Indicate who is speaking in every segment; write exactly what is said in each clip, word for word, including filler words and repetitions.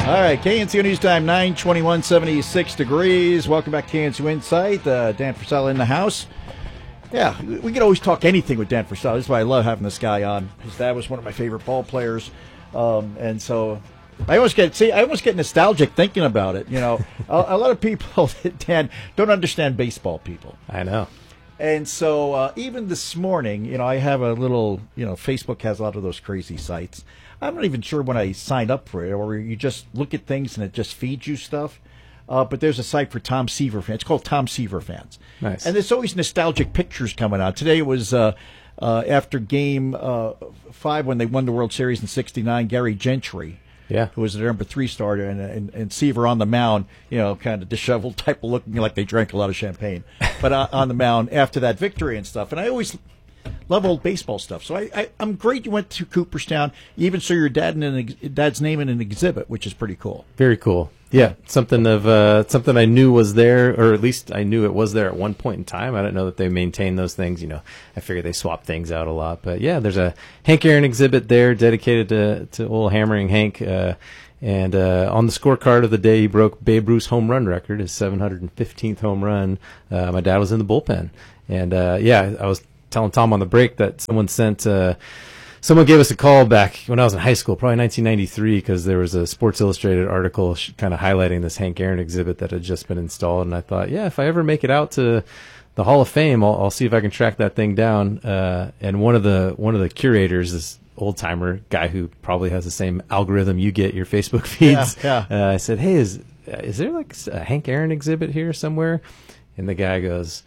Speaker 1: All right, K N C O News Time, nine twenty-one, seventy-six degrees. Welcome back to K N C O Insight. Uh, Dan Frisella in the house. Yeah, we can always talk anything with Dan Frisella. This is why I love having this guy on. His dad was one of my favorite ball players. Um, and so I almost get, see, I almost get nostalgic thinking about it. You know, a, a lot of people, Dan, don't understand baseball people.
Speaker 2: I know.
Speaker 1: And so uh, even this morning, you know, I have a little, you know, Facebook has a lot of those crazy sites. I'm not even sure when I signed up for it, or you just look at things and it just feeds you stuff. Uh, but there's a site for Tom Seaver fans. It's called Tom Seaver Fans.
Speaker 2: Nice.
Speaker 1: And there's always nostalgic pictures coming out. Today it was uh, uh, after game uh, five when they won the World Series in sixty-nine, Gary Gentry.
Speaker 2: Yeah.
Speaker 1: Who was their number three starter, and, and, and Seaver on the mound, you know, kind of disheveled type of looking like they drank a lot of champagne. But uh, on the mound after that victory and stuff. And I always love old baseball stuff. So I, I, I'm great you went to Cooperstown. You even saw your dad in an, dad's name in an exhibit, which is pretty cool.
Speaker 2: Very cool. Yeah, something of uh, something I knew was there, or at least I knew it was there at one point in time. I don't know that they maintain those things. You know, I figure they swap things out a lot. But yeah, there's a Hank Aaron exhibit there dedicated to to old Hammering Hank. Uh, and uh, on the scorecard of the day, he broke Babe Ruth's home run record, his seven hundred fifteenth home run. Uh, my dad was in the bullpen, and uh, yeah, I was telling Tom on the break that someone sent. Uh, Someone gave us a call back when I was in high school, probably nineteen ninety-three, because there was a Sports Illustrated article sh- kind of highlighting this Hank Aaron exhibit that had just been installed. And I thought, yeah, if I ever make it out to the Hall of Fame, I'll, I'll see if I can track that thing down. Uh, and one of the one of the curators, this old timer guy who probably has the same algorithm you get your Facebook feeds.
Speaker 1: Yeah, yeah.
Speaker 2: Uh, I said, hey, is is there like a Hank Aaron exhibit here somewhere? And the guy goes,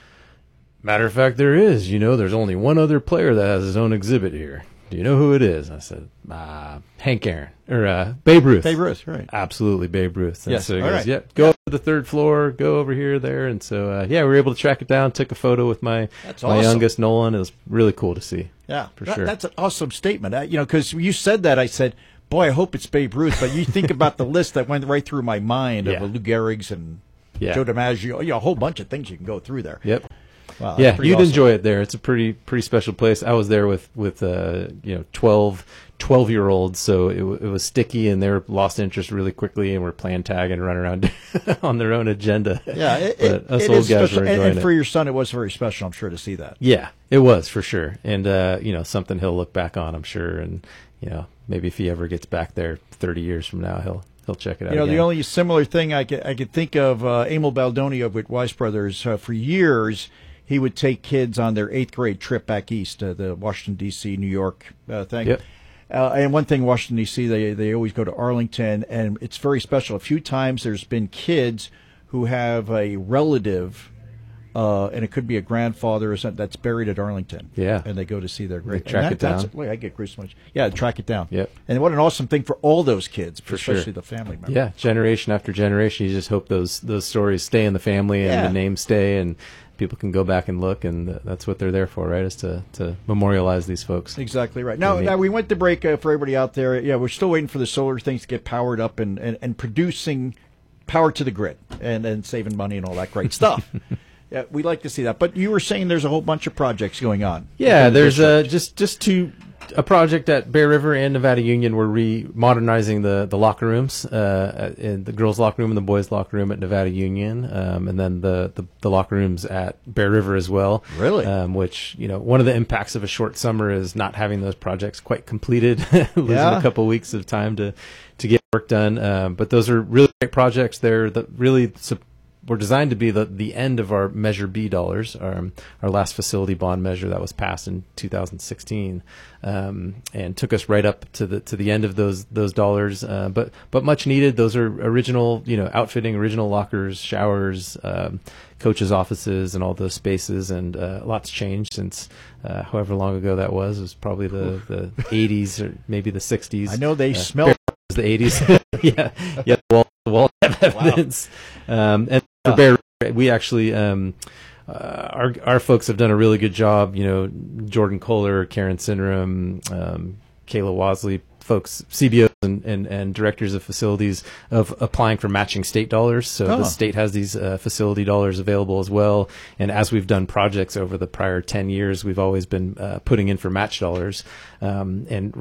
Speaker 2: matter of fact, there is. You know, there's only one other player that has his own exhibit here. Do you know who it is? I said, uh, Hank Aaron. Or uh, Babe Ruth.
Speaker 1: Babe Ruth, right.
Speaker 2: Absolutely, Babe Ruth. And
Speaker 1: yes,
Speaker 2: so he
Speaker 1: all
Speaker 2: goes,
Speaker 1: right.
Speaker 2: yep, go up to the third floor, go over here, there. And so, uh, yeah, we were able to track it down, took a photo with my,
Speaker 1: That's
Speaker 2: my
Speaker 1: awesome.
Speaker 2: youngest, Nolan. It was really cool to see.
Speaker 1: Yeah,
Speaker 2: for
Speaker 1: that,
Speaker 2: sure.
Speaker 1: That's an awesome statement. Uh, you know, because you said that, I said, boy, I hope it's Babe Ruth. But you think about the list that went right through my mind
Speaker 2: Yeah.
Speaker 1: of Lou Gehrig's and
Speaker 2: Yeah.
Speaker 1: Joe DiMaggio. You know, a whole bunch of things you can go through there.
Speaker 2: Yep.
Speaker 1: Wow,
Speaker 2: Yeah,
Speaker 1: that's pretty
Speaker 2: you'd
Speaker 1: awesome.
Speaker 2: enjoy it there. It's a pretty pretty special place. I was there with with uh, you know twelve, twelve year olds, so it, w- it was sticky, and they were lost interest really quickly, and were playing tag and running around on their own agenda.
Speaker 1: Yeah, it,
Speaker 2: But
Speaker 1: it,
Speaker 2: us
Speaker 1: it
Speaker 2: old
Speaker 1: is
Speaker 2: guys
Speaker 1: special.
Speaker 2: were
Speaker 1: And,
Speaker 2: enjoying
Speaker 1: and for
Speaker 2: it.
Speaker 1: your son, it was very special, I'm sure, to see that.
Speaker 2: Yeah, it was for sure, and uh, you know something he'll look back on, I'm sure, and you know maybe if he ever gets back there thirty years from now, he'll he'll check it out.
Speaker 1: You know,
Speaker 2: again.
Speaker 1: the only similar thing I could, I could think of, uh, Emil Baldoni with Weiss Brothers, uh, for years, he would take kids on their eighth grade trip back east, uh, the Washington, D C, New York uh, thing.
Speaker 2: Yep.
Speaker 1: Uh, and one thing, Washington, D C, they, they always go to Arlington, and it's very special. A few times there's been kids who have a relative, uh, and it could be a grandfather or something, that's buried at Arlington.
Speaker 2: Yeah.
Speaker 1: And they go to see their great.
Speaker 2: They track
Speaker 1: and
Speaker 2: it down.
Speaker 1: That's, wait, I get goosebumps. Yeah, track it down.
Speaker 2: Yep.
Speaker 1: And what an awesome thing for all those kids,
Speaker 2: For
Speaker 1: especially
Speaker 2: sure.
Speaker 1: the family members.
Speaker 2: Yeah, generation after generation, you just hope those those stories stay in the family and
Speaker 1: Yeah.
Speaker 2: the names stay, and people can go back and look, and th- that's what they're there for, right? Is to, to memorialize these folks.
Speaker 1: Exactly right. Now,
Speaker 2: Maybe.
Speaker 1: now we went to break uh, for everybody out there. Yeah, we're still waiting for the solar things to get powered up and, and, and producing power to the grid and, and saving money and all that great stuff. Yeah, we like to see that. But you were saying there's a whole bunch of projects going on.
Speaker 2: Yeah,
Speaker 1: Within the
Speaker 2: there's uh,
Speaker 1: district.
Speaker 2: just just to a project at Bear River and Nevada Union. We're re-modernizing the, the locker rooms, uh, in the girls' locker room and the boys' locker room at Nevada Union, um, and then the, the, the locker rooms at Bear River as well.
Speaker 1: Really?
Speaker 2: Um, which, you know, one of the impacts of a short summer is not having those projects quite completed, losing
Speaker 1: Yeah.
Speaker 2: a couple weeks of time to, to get work done. Um, but those are really great projects. They're the, really su- were designed to be the, the end of our Measure B dollars, our, our last facility bond measure that was passed in two thousand sixteen, um, and took us right up to the to the end of those those dollars. Uh, but but much needed. Those are original, you know, outfitting, original lockers, showers, um, coaches' offices, and all those spaces. And uh, lots changed since uh, however long ago that was. It was probably the, the eighties or maybe the sixties.
Speaker 1: I know they
Speaker 2: uh,
Speaker 1: smell.
Speaker 2: The eighties. yeah, yeah. The wall, the wall have evidence. Um, and for Bear, we actually, um, uh, our our folks have done a really good job. You know, Jordan Kohler, Karen Syndrome, um, Kayla Wasley, folks, C B Os and, and, and directors of facilities of applying for matching state dollars. So
Speaker 1: Oh.
Speaker 2: the state has these uh, facility dollars available as well. And as we've done projects over the prior ten years, we've always been uh, putting in for match dollars. Um, and right around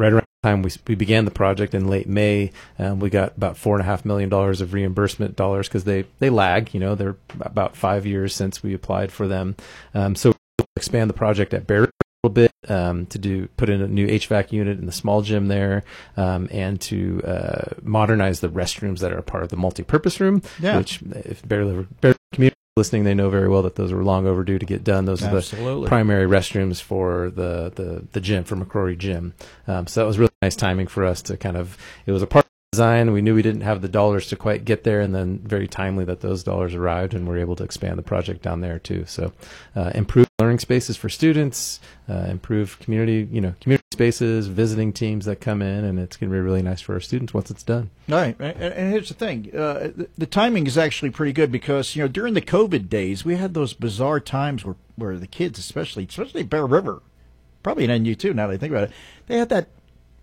Speaker 2: time we we began the project in late May, um, we got about four and a half million dollars of reimbursement dollars because they they lag. You know, they're about five years since we applied for them. Um, so we'll expand the project at Bear River a little bit um, to do put in a new H V A C unit in the small gym there, um, and to uh, modernize the restrooms that are a part of the multi-purpose room.
Speaker 1: Yeah.
Speaker 2: Which, if Bear River, Bear River community listening, they know very well that those were long overdue to get done. Those
Speaker 1: Absolutely.
Speaker 2: are the primary restrooms for the, the, the gym, for McCrory Gym. Um, so that was really nice timing for us to kind of, it was a part of the design. We knew we didn't have the dollars to quite get there, and then very timely that those dollars arrived, and we're able to expand the project down there too. So uh, improve learning spaces for students, uh, improve community, you know, community spaces, visiting teams that come in, and it's going to be really nice for our students once it's done.
Speaker 1: All right, and, and here's the thing: uh, the, the timing is actually pretty good because you know during the COVID days we had those bizarre times where, where the kids, especially especially Bear River, probably in N U too. Now that I think about it, they had that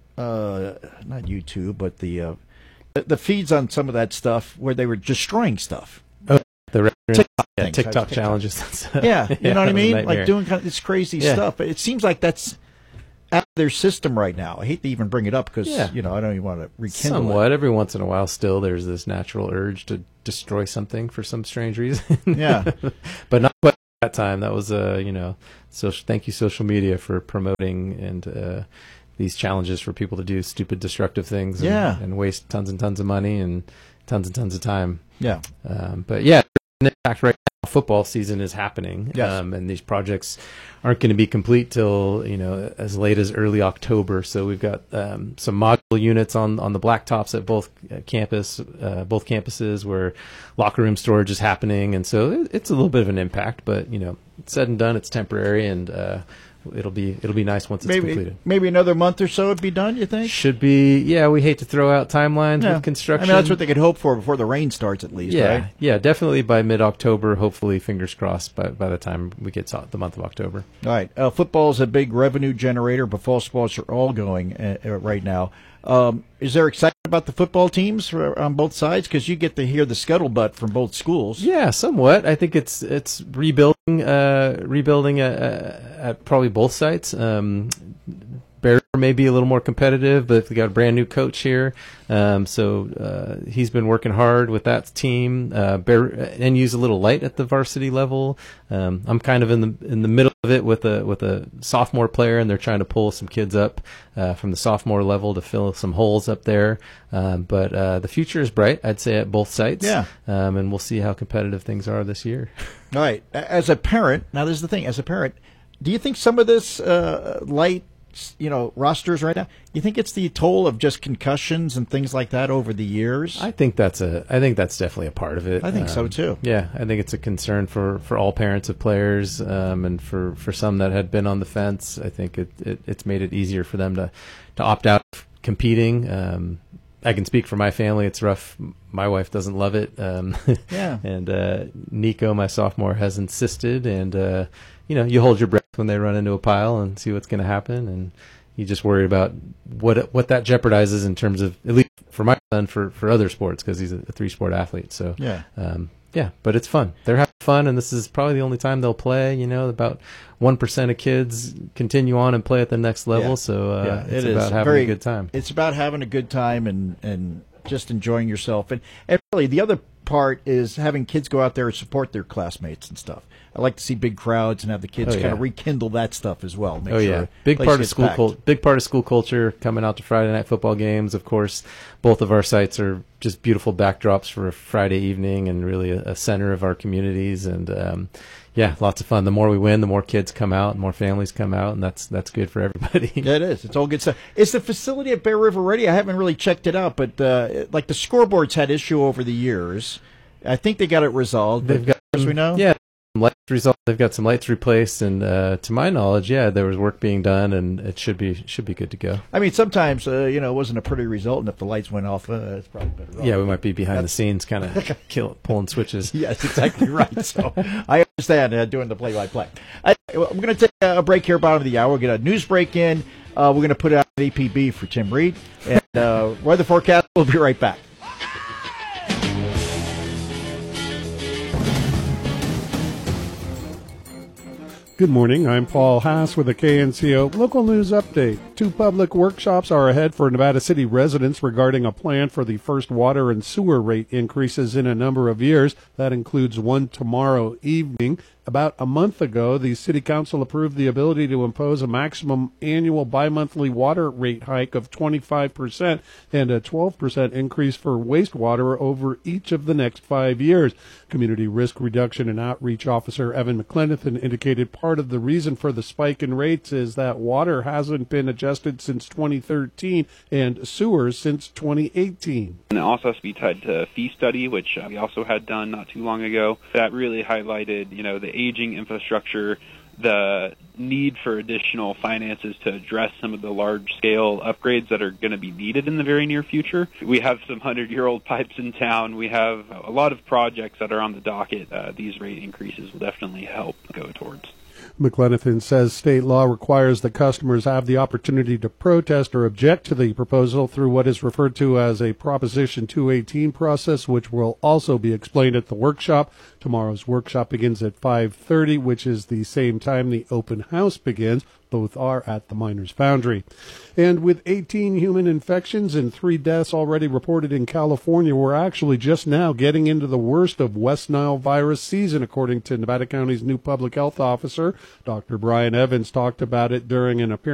Speaker 1: uh, not YouTube, but the, uh, the the feeds on some of that stuff where they were destroying stuff.
Speaker 2: Oh, the
Speaker 1: TikTok,
Speaker 2: yeah,
Speaker 1: things.
Speaker 2: TikTok
Speaker 1: TikTok.
Speaker 2: challenges.
Speaker 1: Yeah, you
Speaker 2: Yeah,
Speaker 1: know what I
Speaker 2: that was a
Speaker 1: mean?
Speaker 2: nightmare.
Speaker 1: Like doing kind of this crazy
Speaker 2: Yeah.
Speaker 1: stuff. But it seems like that's out of their system right now. I hate to even bring it up because
Speaker 2: Yeah.
Speaker 1: you know I don't even want to rekindle
Speaker 2: Somewhat.
Speaker 1: it.
Speaker 2: Every once in a while, still there's this natural urge to destroy something for some strange reason.
Speaker 1: Yeah.
Speaker 2: But not quite at that time. That was, uh, you know, so thank you, social media, for promoting and uh, these challenges for people to do stupid, destructive things. And,
Speaker 1: Yeah.
Speaker 2: and waste tons and tons of money and tons and tons of time.
Speaker 1: Yeah.
Speaker 2: Um, but yeah, in fact, right now, football season is happening,
Speaker 1: Yes.
Speaker 2: um, and these projects aren't going to be complete till you know as late as early October. So we've got um, some module units on on the blacktops at both uh, campus, uh, both campuses, where locker room storage is happening, and so it, it's a little bit of an impact. But you know, said and done, it's temporary, and uh, it'll be it'll be nice once it's
Speaker 1: Maybe
Speaker 2: completed.
Speaker 1: maybe another month or so it'd be done. You think?
Speaker 2: Should be, yeah. We hate to throw out timelines
Speaker 1: Yeah.
Speaker 2: with construction.
Speaker 1: I mean, that's what they could hope for before the rain starts, at least.
Speaker 2: Yeah,
Speaker 1: Right?
Speaker 2: yeah, definitely by mid-October. Hopefully, fingers crossed. By by the time we get to the month of October.
Speaker 1: All right. Uh, football is a big revenue generator, but fall sports are all going uh, uh, right now. Um, is there excitement about the football teams for, on both sides? Because you get to hear the scuttlebutt from both schools.
Speaker 2: Yeah, somewhat. I think it's it's rebuilding, uh, rebuilding at, at probably both sites. Um, Bear may be a little more competitive, but we got a brand new coach here, um, so uh, he's been working hard with that team. Uh, Bear N U's a little light at the varsity level. Um, I'm kind of in the in the middle of it with a with a sophomore player, and they're trying to pull some kids up uh, from the sophomore level to fill some holes up there. Um, but uh, the future is bright, I'd say, at both sites.
Speaker 1: Yeah.
Speaker 2: Um, and we'll see how competitive things are this year.
Speaker 1: All right. A- As a parent, now this is the thing. As a parent, do you think some of this uh, light, you know, rosters right now, you think it's the toll of just concussions and things like that over the years?
Speaker 2: I think that's a. I think that's definitely a part of it.
Speaker 1: I think so, too.
Speaker 2: Yeah, I think it's a concern for, for all parents of players, um, and for, for some that had been on the fence. I think it, it it's made it easier for them to, to opt out of competing. Um, I can speak for my family. It's rough. My wife doesn't love it. Um,
Speaker 1: Yeah.
Speaker 2: And uh, Nico, my sophomore, has insisted. And uh, you know, you hold your breath when they run into a pile and see what's going to happen. And you just worry about what what that jeopardizes in terms of, at least for my son, for, for other sports, because he's a, a three sport athlete. So
Speaker 1: Yeah.
Speaker 2: um, yeah, but it's fun. They're having fun, and this is probably the only time they'll play. You know, about one percent of kids continue on and play at the next level.
Speaker 1: Yeah.
Speaker 2: So uh,
Speaker 1: Yeah,
Speaker 2: it's
Speaker 1: it is.
Speaker 2: about having
Speaker 1: Very-
Speaker 2: a good time.
Speaker 1: It's about having a good time and, and just enjoying yourself. And, and really, the other part is having kids go out there and support their classmates and stuff. I like to see big crowds and have the kids
Speaker 2: Oh,
Speaker 1: kind of
Speaker 2: yeah.
Speaker 1: rekindle that stuff as well. Make
Speaker 2: Oh
Speaker 1: sure
Speaker 2: yeah,
Speaker 1: the
Speaker 2: big
Speaker 1: place
Speaker 2: part of
Speaker 1: gets
Speaker 2: school
Speaker 1: packed.
Speaker 2: cul- big part of school culture coming out to Friday night football games. Of course, both of our sites are just beautiful backdrops for a Friday evening, and really a, a center of our communities. And um, yeah, lots of fun. The more we win, the more kids come out, and more families come out, and that's that's good for everybody.
Speaker 1: Yeah, it is. It's all good stuff. Is the facility at Bear River ready? I haven't really checked it out, but uh, like the scoreboards had issue over the years. I think they got it resolved.
Speaker 2: They've
Speaker 1: but
Speaker 2: got
Speaker 1: as we know,
Speaker 2: Yeah, some lights result. They've got some lights replaced, and uh, to my knowledge, yeah, there was work being done, and it should be should be good to go.
Speaker 1: I mean, sometimes uh, you know it wasn't a pretty result, and if the lights went off, uh, it's probably better. Off.
Speaker 2: Yeah, we might be behind the scenes, kind of kill pulling switches.
Speaker 1: Yes, exactly right. So I understand uh, doing the play-by-play. I, well, I'm going to take a break here, bottom of the hour. We'll get a news break in. Uh, we're going to put out an A P B for Tim Reed, and uh, weather forecast. We'll be right back.
Speaker 3: Good morning. I'm Paul Haas with the K N C O Local News Update. Two public workshops are ahead for Nevada City residents regarding a plan for the first water and sewer rate increases in a number of years. That includes one tomorrow evening. About a month ago, the City Council approved the ability to impose a maximum annual bi-monthly water rate hike of twenty-five percent and a twelve percent increase for wastewater over each of the next five years. Community Risk Reduction and Outreach Officer Evan McLenithan indicated part of the reason for the spike in rates is that water hasn't been adjusted since twenty thirteen and sewers since twenty eighteen.
Speaker 4: And it also has to be tied to a fee study, which uh, we also had done not too long ago. That really highlighted, you know, the aging infrastructure, the need for additional finances to address some of the large-scale upgrades that are going to be needed in the very near future. We have some hundred-year-old pipes in town. We have a lot of projects that are on the docket. Uh, these rate increases will definitely help go towards.
Speaker 3: McLenithan says state law requires that customers have the opportunity to protest or object to the proposal through what is referred to as a Proposition two eighteen process, which will also be explained at the workshop. Tomorrow's workshop begins at five thirty, which is the same time the open house begins. Both are at the Miners Foundry. And with eighteen human infections and three deaths already reported in California, we're actually just now getting into the worst of West Nile virus season, according to Nevada County's new public health officer. Doctor Brian Evans talked about it during an appearance